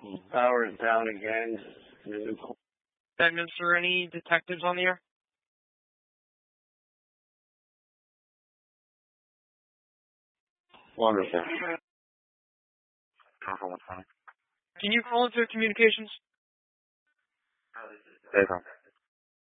Power is down again. Bedminster, any detectives on the air? Wonderful. Can you call into communications? Yes,